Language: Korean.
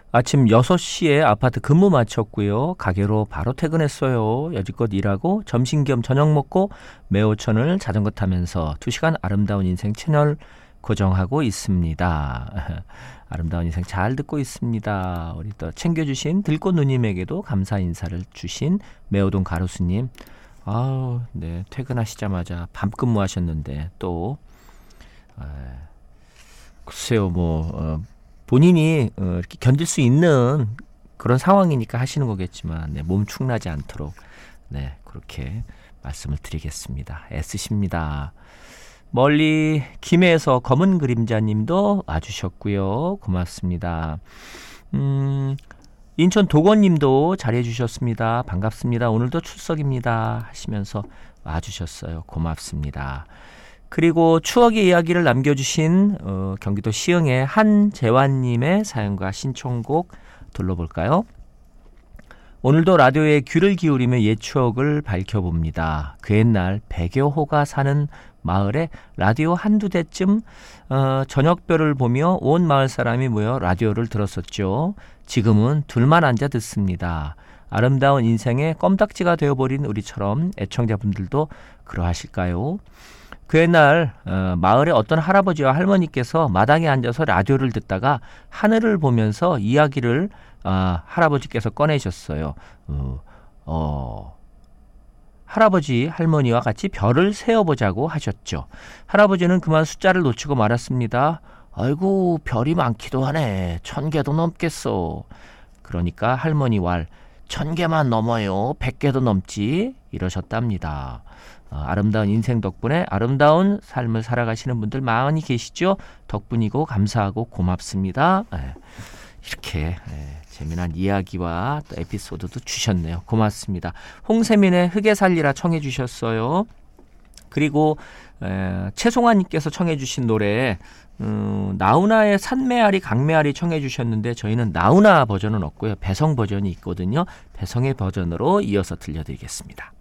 아침 6시에 아파트 근무 마쳤고요. 가게로 바로 퇴근했어요. 여지껏 일하고 점심 겸 저녁 먹고 매호천을 자전거 타면서 2시간 아름다운 인생 채널 고정하고 있습니다. 아름다운 인생 잘 듣고 있습니다. 우리 또 챙겨주신 들꽃 누님에게도 감사 인사를 주신 매호동 가로수님. 아우, 네, 퇴근하시자마자 밤 근무하셨는데 또 글쎄요, 본인이 이렇게 견딜 수 있는 그런 상황이니까 하시는 거겠지만, 네, 몸 축나지 않도록, 네, 그렇게 말씀을 드리겠습니다. 애쓰십니다. 멀리 김해에서 검은 그림자님도 와주셨고요. 고맙습니다. 인천 도건님도 잘해주셨습니다. 반갑습니다. 오늘도 출석입니다. 하시면서 와주셨어요. 고맙습니다. 그리고 추억의 이야기를 남겨주신 경기도 시흥의 한재환님의 사연과 신청곡 둘러볼까요? 오늘도 라디오에 귀를 기울이며 옛 추억을 밝혀봅니다. 그 옛날 100여 호가 사는 마을에 라디오 한두 대쯤 저녁별을 보며 온 마을 사람이 모여 라디오를 들었었죠. 지금은 둘만 앉아 듣습니다. 아름다운 인생의 껌딱지가 되어버린 우리처럼 애청자분들도 그러하실까요? 그 옛날 마을의 어떤 할아버지와 할머니께서 마당에 앉아서 라디오를 듣다가 하늘을 보면서 이야기를 할아버지께서 꺼내셨어요. 할아버지 할머니와 같이 별을 세어보자고 하셨죠. 할아버지는 그만 숫자를 놓치고 말았습니다. 아이고, 별이 많기도 하네. 1000개도 넘겠어. 그러니까 할머니 왈 1000개만 넘어요. 100개도 넘지. 이러셨답니다. 아름다운 인생 덕분에 아름다운 삶을 살아가시는 분들 많이 계시죠. 덕분이고 감사하고 고맙습니다. 이렇게 재미난 이야기와 또 에피소드도 주셨네요. 고맙습니다. 홍세민의 흙에 살리라 청해 주셨어요. 그리고 최송아님께서 청해 주신 노래 나훈아의 산메아리 강메아리 청해 주셨는데 저희는 나훈아 버전은 없고요. 배성 버전이 있거든요. 배성의 버전으로 이어서 들려드리겠습니다.